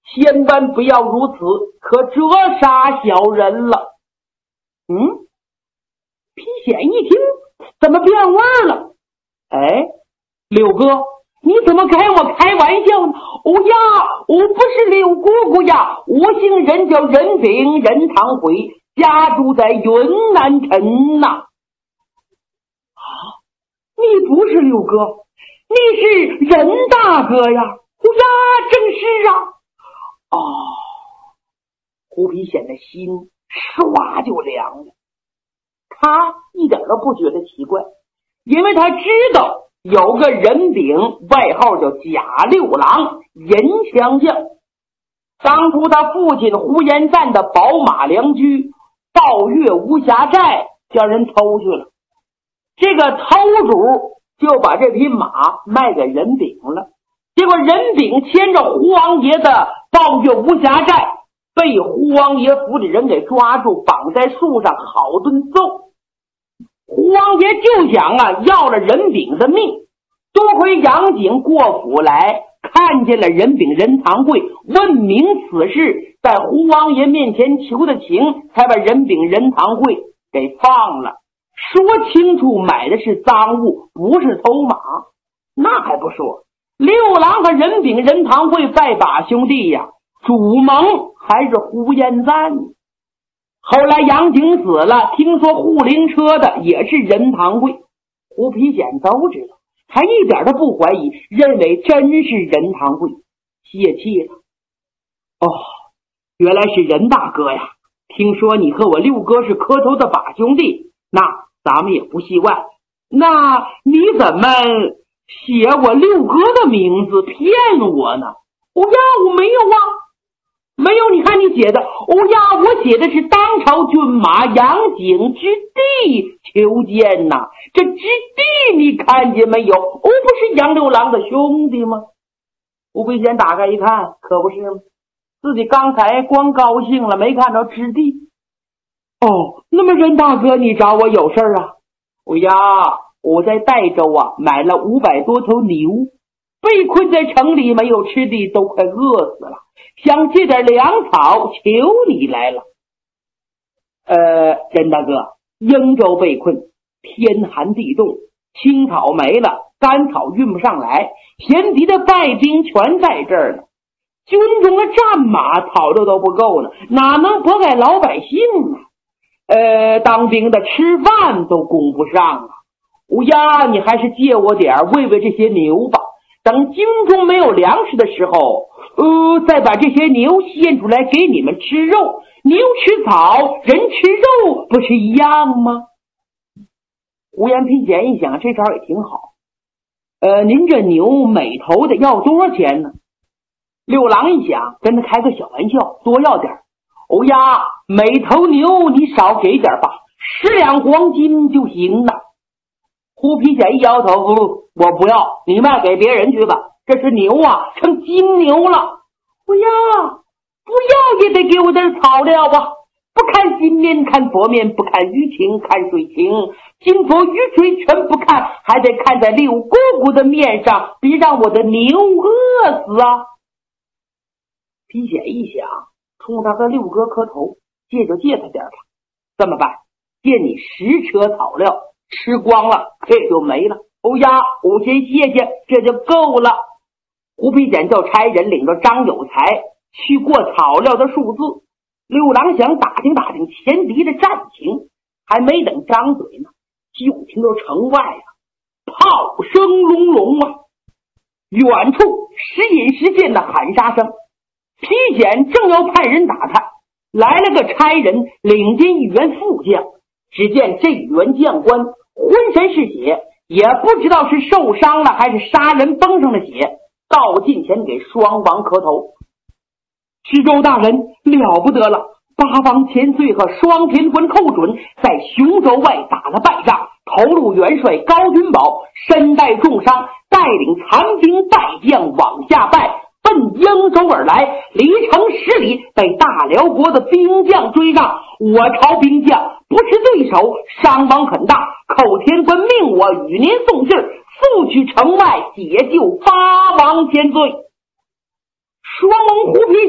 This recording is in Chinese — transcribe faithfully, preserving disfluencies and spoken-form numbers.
千万不要如此，可折杀小人了。嗯，皮显一听，怎么变味了？哎，柳哥，你怎么跟我开玩笑呢？哦呀，我不是柳姑姑呀，我姓任，叫任炳，任堂辉，家住在云南城呐。啊，你不是柳哥，你是任大哥呀？哦呀，正是啊。哦，胡皮显的心唰就凉了。他一点都不觉得奇怪，因为他知道有个任炳，外号叫贾六郎，银枪将。当初他父亲呼延赞的宝马良驹抱月无暇寨叫人偷去了，这个偷主就把这匹马卖给任炳了。结果任炳牵着胡王爷的抱月无暇寨，被胡王爷府里人给抓住，绑在树上好顿揍。胡王爷就想啊，要了任炳的命。多亏杨景过府来，看见了任炳任堂贵，问明此事，在胡王爷面前求的情，才把任炳任堂贵给放了。说清楚买的是赃物，不是偷马。那还不说，六郎和任炳任堂贵拜把兄弟呀，主盟还是呼延赞。后来杨景死了，听说护灵车的也是任堂贵，胡皮显都知道，他一点都不怀疑，认为真是任堂贵，泄气了。哦，原来是任大哥呀，听说你和我六哥是磕头的把兄弟，那咱们也不戏外。那你怎么写我六哥的名字骗我呢？哦呀，我没有啊，没有。你看你写的，哦呀，我写的是当朝骏马杨景之弟求见呐、啊。这之弟你看见没有？哦，不是杨六郎的兄弟吗？吴必贤打开一看，可不是吗？自己刚才光高兴了，没看着之弟。哦，那么任大哥，你找我有事啊？哦呀，我在代州啊买了五百多头牛，被困在城里没有吃的，都快饿死了，想借点粮草，求你来了。呃，任大哥，英州被困，天寒地冻，青草没了，干草运不上来，前敌的败兵全在这儿呢。军中的战马草料都不够呢，哪能拨给老百姓啊？呃，当兵的吃饭都供不上啊。乌鸦，你还是借我点喂喂这些牛吧，等军中没有粮食的时候，呃，再把这些牛献出来给你们吃肉。牛吃草，人吃肉，不是一样吗？胡延皮显一想，这招也挺好。呃，您这牛每头的要多少钱呢？六郎一想，跟他开个小玩笑，多要点。欧呀，每头牛你少给点吧，十两黄金就行了。胡皮显一摇头，不，我不要，你卖给别人去吧。这是牛啊，成金牛了。哎呀，不要也得给我点草料吧。不看金面看佛面，不看鱼情看水情，金佛鱼水全不看，还得看在六姑姑的面上，别让我的牛饿死啊。皮显一想，冲他和六哥磕头，借就借他点吧。这么办，借你十车草料，吃光了这就没了。哦呀，我先谢谢，这就够了。胡皮显叫差人领着张有才去过草料的数字。六郎想打听打听前敌的战情，还没等张嘴呢，就听到城外啊炮声隆隆啊，远处时隐时现的喊杀声。皮显正要派人打他，来了个差人领进一员副将。只见这一员将官浑身是血，也不知道是受伤了还是杀人崩上了血，到近前给双王磕头。徐州大人了不得了，八王千岁和双天官寇准在雄州外打了败仗，头路元帅高君宝身带重伤，带领残兵败将往下败，奔英州而来，离城十里，被大辽国的兵将追上。我朝兵将不是对手，伤亡很大，寇天官命我与您送信，速去城外解救八王千岁。双龙胡皮